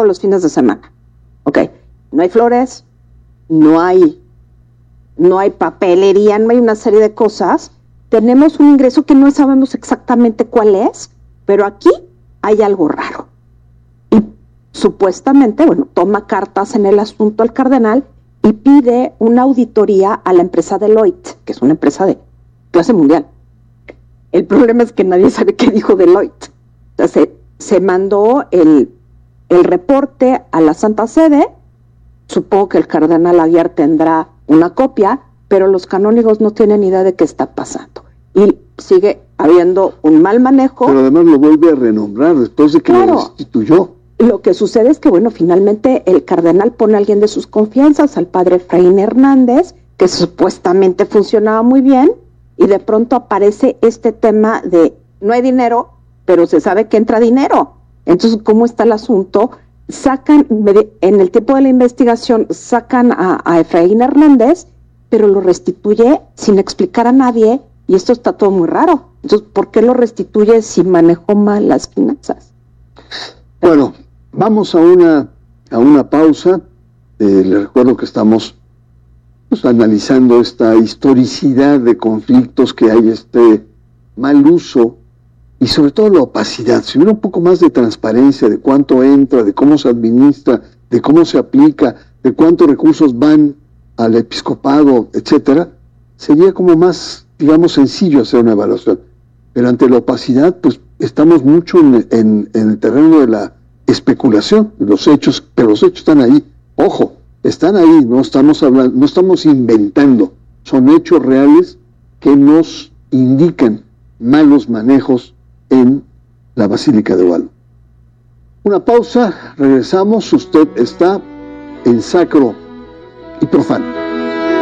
los fines de semana. Ok, no hay flores, no hay papelería, no hay una serie de cosas. Tenemos un ingreso que no sabemos exactamente cuál es, pero aquí hay algo raro. Y supuestamente, toma cartas en el asunto el cardenal y pide una auditoría a la empresa Deloitte, que es una empresa de clase mundial. El problema es que nadie sabe qué dijo Deloitte. Entonces, se mandó el reporte a la Santa Sede. Supongo que el cardenal Aguiar tendrá una copia, pero los canónigos no tienen idea de qué está pasando. Y sigue habiendo un mal manejo. Pero además lo vuelve a renombrar después de que lo destituyó. Lo que sucede es que, finalmente el cardenal pone a alguien de sus confianzas, al padre Efraín Hernández, que supuestamente funcionaba muy bien, y de pronto aparece este tema de no hay dinero, pero se sabe que entra dinero. Entonces, ¿cómo está el asunto? En el tiempo de la investigación, sacan a Efraín Hernández, pero lo restituye sin explicar a nadie, y esto está todo muy raro. Entonces, ¿por qué lo restituye si manejó mal las finanzas? Bueno, vamos a una pausa. Les recuerdo que estamos analizando esta historicidad de conflictos que hay, este mal uso y sobre todo la opacidad. Si hubiera un poco más de transparencia de cuánto entra, de cómo se administra, de cómo se aplica, de cuántos recursos van al episcopado, etcétera, sería como más, digamos, sencillo hacer una evaluación. Pero ante la opacidad, pues estamos mucho en el terreno de la especulación, los hechos, pero los hechos están ahí. Ojo, están ahí, no estamos hablando, no estamos inventando, son hechos reales que nos indican malos manejos en la Basílica de Ubaldo. Una pausa, regresamos, usted está en Sacro y Profano.